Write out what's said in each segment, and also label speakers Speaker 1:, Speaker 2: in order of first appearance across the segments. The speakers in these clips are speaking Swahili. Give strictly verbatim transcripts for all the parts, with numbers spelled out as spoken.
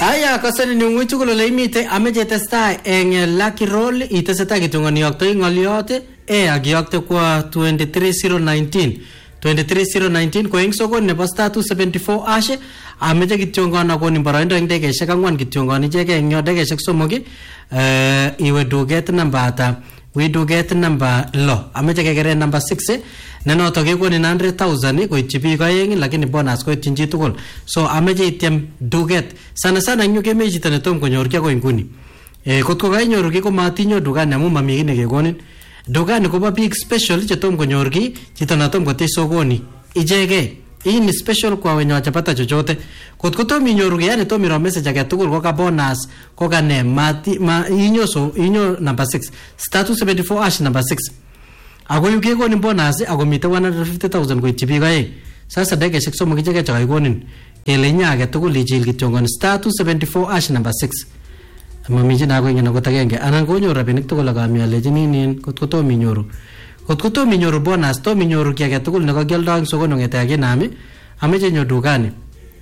Speaker 1: Aya kasani ni ngwitu kulo leimite ameje testai eng Lucky Roll iteseta kitungani yakto ngoliote e agiyakte kwa twenty-three thousand nineteen twenty-three thousand nineteen ko eng sokon nebo star two seventy-four ashe ameje kitungana ko ni baraindo eng dekeshek angwan kitungani jege eng dekeshek somogi eh iwe duget number ata we duget number lo ameje kegere number six nenoto kekoni one hundred thousand ko itchibi kaeng lakini bonus ko itchinji tugul so ameje item duget sana sana nyu kemeji tane tom konyor kya ko inguni eh kotko kainyoru ki ko matinyo dukani amu mami kine kekonin dukani ko ba big special che tom konyor ki chito na tom kote sokoni ijege hii ni special kwa wenye wachapata chochote kotko tom inyoru ki yani tom iro message ake tugul ko ka bonus ko ka ne mati ma inyo so inyo number six star two seventy-four ash number six ako yuke ko ni bonus ako mite one hundred fifty thousand ko itchibi kae sasa dege six somo kijege cha kaikonin kele nya ake tugul ichil kityongon star two seventy-four ash number six mamiji na ko ngena ko tagenge anan ko nyoru rabinik tugul akami alejini nin kotko to minyoru kotko to minyoru bonus to minyoru ki ake tugul ne kageldo ang soko ngete ake nami ameje nyo dukani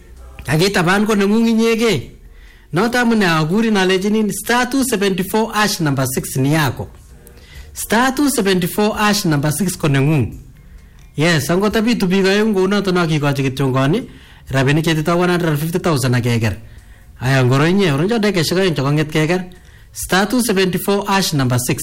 Speaker 1: agita ban ko nengungi nyege nota mune aguri na alejini star two seventy-four ash number six ni yako star two seventy-four ash number six ko nengung yes ango tabi tubiga yungo na to na ki ko chikityongoni rabini chetita one hundred fifty thousand akeger aya ngoro nye oronjo deke shika yin chokonget keger star two seventy-four ash number six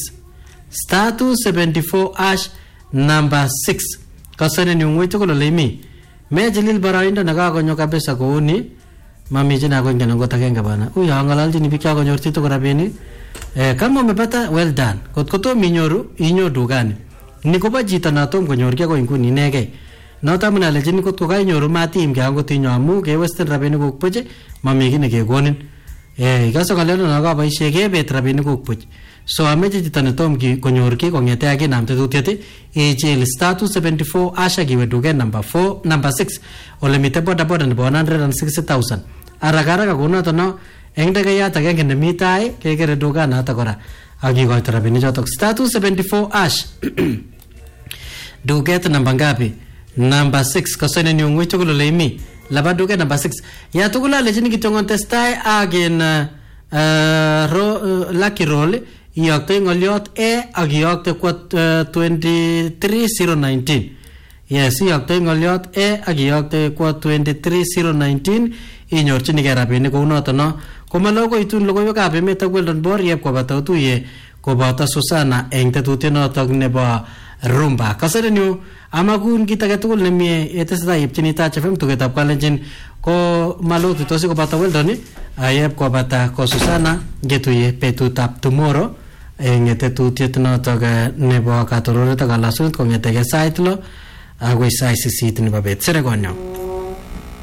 Speaker 1: star two seventy-four ash number six kasane ni ngwe chokolo lemi mejilil baraindo naga konyo kabisa ko uni mami jina ko ngena ngota kenga bana uya ngalalji ni bikya ko nyorti to rabini eh kama umepata well done kotkoto minyoru inyo dugani nikoba jita na tom konyor kya ko inguni nege nota muna lejini kotko kai nyoru mati imge ango tinyo amu ke western rabini ko poje mami kine ke gonin eh igaso kalelo na ga baishe ke bet rabini ko poje so ameje jita na tom ki konyor ki ko ngete age namte tutete ejel star two seventy-four asha giwe dugen number four number six ole mite boda boda one hundred sixty thousand aragara ka guna to no engdege ya tage ngene mitai kegere duga na ta kora agi ko rabini jotok star two seventy-four ash duget number ngapi number six kasene ni ngwe chokolo lemi laba duget number six ya tukula lejini kitongon testai again uh, ro uh, Lucky Roll iyakte ngoliot e agiyakte kwa uh, twenty-three thousand nineteen yes iyakte ngoliot e agiyakte kwa twenty-three thousand nineteen inyorchini ke rabinik ko unoto no komalogo itun logoywek ab emet ak Weldon Bor yeb ko bata utuye ko bata Susana eng tetutiet notok nebo rumba kasere nyu amagun kitake tugul nemie eteseta yipchini Touch F M tugetab Kalenjin ko malotu tosi ko bata Weldon ayeb ko bata ko Susana getuye betutab tomorrow eng tetutiet notok nebo katororet ak alasunit ko ngetege sait lo agoi sait sisit nebo bet sere konyo